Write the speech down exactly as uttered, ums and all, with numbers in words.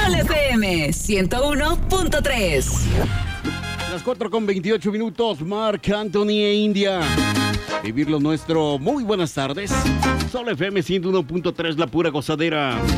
Sol F M ciento uno punto tres. Las cuatro con veintiocho minutos, Marc Anthony e India. Vivir lo nuestro. Muy buenas tardes. Sol F M ciento uno punto tres, la pura gozadera.